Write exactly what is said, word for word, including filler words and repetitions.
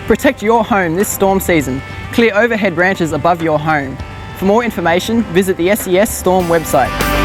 Protect your home this storm season. Clear overhead branches above your home. For more information, visit the S E S Storm website.